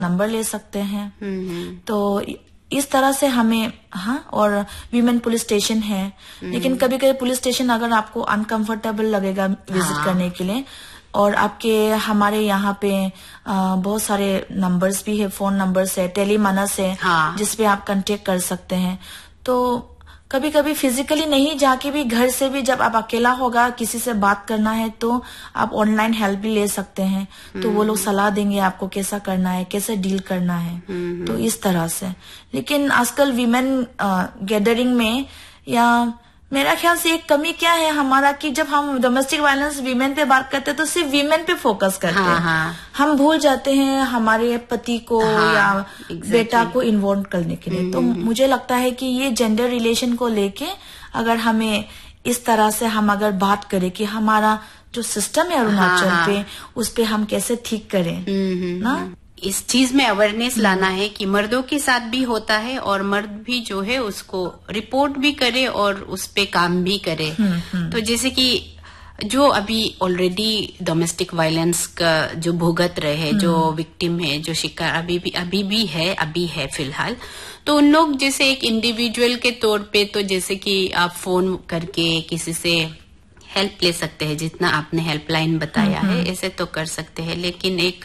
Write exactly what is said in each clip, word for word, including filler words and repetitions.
Number ले सकते हैं। तो इस तरह से हमें, हाँ, और वीमेन पुलिस स्टेशन है, लेकिन कभी कभी पुलिस स्टेशन अगर आपको अनकंफर्टेबल लगेगा विजिट हाँ. करने के लिए, और आपके हमारे यहाँ पे आ, बहुत सारे नंबर्स भी है, फोन नंबर्स है, टेलीमानस है हाँ. जिसपे आप कांटेक्ट कर सकते हैं। तो कभी कभी फिजिकली नहीं जाके भी घर से भी जब आप अकेला होगा, किसी से बात करना है, तो आप ऑनलाइन हेल्प भी ले सकते हैं। तो वो लोग सलाह देंगे आपको कैसा करना है, कैसे डील करना है। तो इस तरह से। लेकिन आजकल वीमेन गैदरिंग में, या मेरा ख्याल से एक कमी क्या है हमारा, कि जब हम डोमेस्टिक वायलेंस वीमेन पे बात करते हैं तो सिर्फ वीमेन पे फोकस करते हाँ, हैं हाँ. हम भूल जाते हैं हमारे पति को हाँ, या exactly. बेटा को इन्वॉल्व करने के लिए। तो मुझे लगता है कि ये जेंडर रिलेशन को लेके अगर हमें इस तरह से हम अगर बात करें कि हमारा जो सिस्टम है अरुणाचल हाँ, पे, उस पे हम कैसे ठीक करें ना, इस चीज में अवेयरनेस लाना है कि मर्दों के साथ भी होता है, और मर्द भी जो है उसको रिपोर्ट भी करे और उस पे काम भी करे। तो जैसे कि जो अभी ऑलरेडी डोमेस्टिक वायलेंस का जो भुगत रहे हैं, जो विक्टिम है, जो शिकार अभी भी अभी भी है अभी है फिलहाल, तो उन लोग जैसे एक इंडिविजुअल के तौर पे, तो जैसे कि आप फोन करके किसी से हेल्प ले सकते हैं, जितना आपने हेल्पलाइन बताया है ऐसे तो कर सकते हैं। लेकिन एक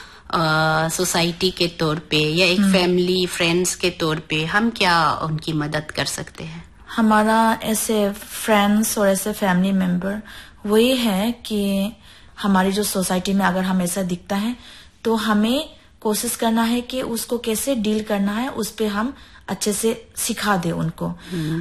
सोसाइटी uh, के तौर पे या एक फैमिली फ्रेंड्स के तौर पे हम क्या उनकी मदद कर सकते हैं? हमारा ऐसे फ्रेंड्स और ऐसे फैमिली मेंबर वही है कि हमारी जो सोसाइटी में अगर हम ऐसा दिखता है तो हमें कोशिश करना है कि उसको कैसे डील करना है, उस पे हम अच्छे से सिखा दे उनको।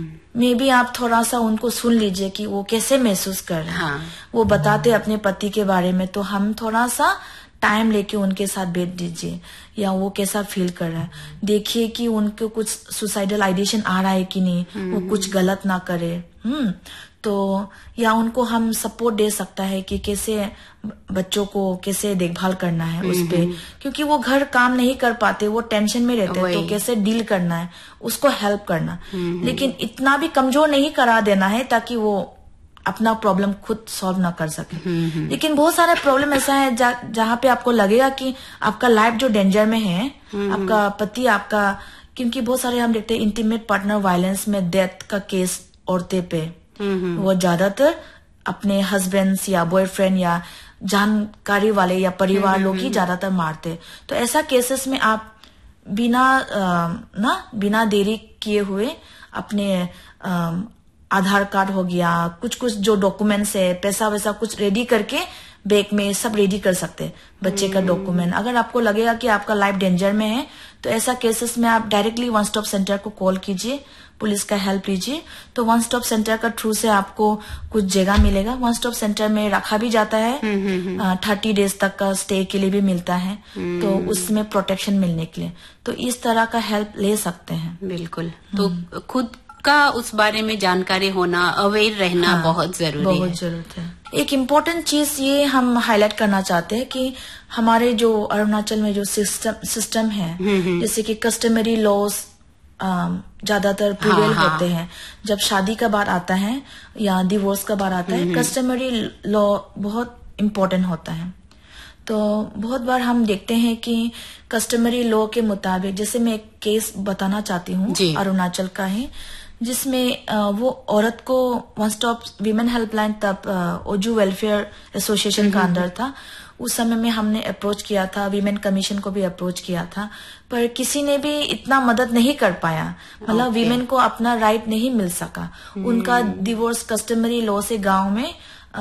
मे बी आप थोड़ा सा उनको सुन लीजिए कि वो कैसे महसूस कर रहे हैं। हाँ। वो बताते अपने पति के बारे में, तो हम थोड़ा सा टाइम लेके उनके साथ बैठ दीजिए, या वो कैसा फील कर रहा है देखिए कि उनको कुछ सुसाइडल आइडिएशन आ रहा है कि नहीं, वो कुछ गलत ना करे। हम्म तो या उनको हम सपोर्ट दे सकता है कि कैसे बच्चों को कैसे देखभाल करना है उस पे, क्योंकि वो घर काम नहीं कर पाते, वो टेंशन में रहते हैं, तो कैसे डील करना है उसको हेल्प करना। लेकिन इतना भी कमजोर नहीं करा देना है ताकि वो अपना प्रॉब्लम खुद सॉल्व ना कर सके। लेकिन बहुत सारा प्रॉब्लम ऐसा है जा, जहाँ पे आपको लगेगा कि आपका लाइफ जो डेंजर में है, आपका पति आपका, क्योंकि बहुत सारे हम देखते हैं इंटीमेट पार्टनर वायलेंस में डेथ का केस औरतें पे, वो ज्यादातर अपने हस्बैंड्स या बॉयफ्रेंड या जानकारी वाले या परिवार लोग ही ज्यादातर मारते। तो ऐसा केसेस में आप बिना ना बिना देरी किए हुए अपने आ, आधार कार्ड हो गया, कुछ कुछ जो डॉक्यूमेंट्स है, पैसा वैसा कुछ रेडी करके बैग में सब रेडी कर सकते हैं, बच्चे का डॉक्यूमेंट। अगर आपको लगेगा कि आपका लाइफ डेंजर में है तो ऐसा केसेस में आप डायरेक्टली वन स्टॉप सेंटर को कॉल कीजिए, पुलिस का हेल्प लीजिए। तो वन स्टॉप सेंटर का थ्रू से आपको कुछ जगह मिलेगा। वन स्टॉप सेंटर में रखा भी जाता है, थर्टी डेज तक का स्टे के लिए भी मिलता है, तो उसमें प्रोटेक्शन मिलने के लिए, तो इस तरह का हेल्प ले सकते हैं। बिल्कुल। तो खुद का उस बारे में जानकारी होना, अवेयर रहना हाँ, बहुत जरूरी बहुत है। बहुत जरूरत है। एक इम्पोर्टेंट चीज ये हम हाईलाइट करना चाहते हैं कि हमारे जो अरुणाचल में जो सिस्टम सिस्टम है, जैसे कि कस्टमरी लॉज ज्यादातर प्रिवेल हाँ, होते हैं। जब शादी का बात आता है या डिवोर्स का बात आता है, कस्टमरी लॉ बहुत इम्पोर्टेंट होता है। तो बहुत बार हम देखते हैं कि कस्टमरी लॉ के मुताबिक, जैसे मैं एक केस बताना चाहती हूँ अरुणाचल का ही, जिसमें वो औरत को वन स्टॉप वीमेन हेल्पलाइन तब ओजू वेलफेयर एसोसिएशन का अंदर था, उस समय में हमने अप्रोच किया था, वीमेन कमीशन को भी अप्रोच किया था, पर किसी ने भी इतना मदद नहीं कर पाया। मतलब वीमेन को अपना राइट नहीं मिल सका। उनका डिवोर्स कस्टमरी लॉ से गांव में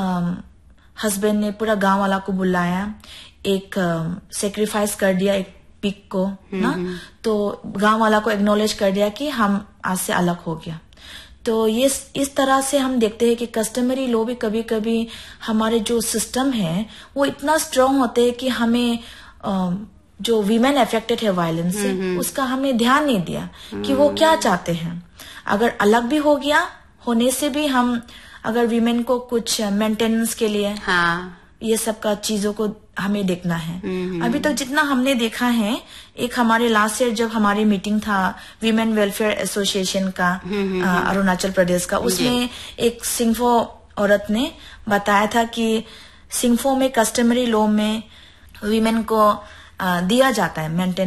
हस्बैंड ने पूरा गांव वाला को बुलाया, एक सेक्रीफाइस कर दिया एक पिक को ना, तो गांव वाला को एक्नॉलेज कर दिया कि हम आज से अलग हो गया। तो ये इस तरह से हम देखते हैं कि कस्टमरी लॉ भी कभी कभी हमारे जो सिस्टम है वो इतना स्ट्रांग होते हैं कि हमें जो वीमेन अफेक्टेड है वायलेंस से, उसका हमने ध्यान नहीं दिया कि वो क्या चाहते हैं। अगर अलग भी हो गया होने से भी हम अगर वीमेन को कुछ मेंटेनेंस के लिए हाँ। ये सब का चीजों को हमें देखना है। अभी तक जितना हमने देखा है, एक हमारे लास्ट ईयर जब हमारी मीटिंग था वीमेन वेलफेयर एसोसिएशन का अरुणाचल प्रदेश का, उसमें एक सिंफो औरत ने बताया था कि सिंफो में कस्टमरी लॉ में वीमेन को दिया जाता है, मेंटेन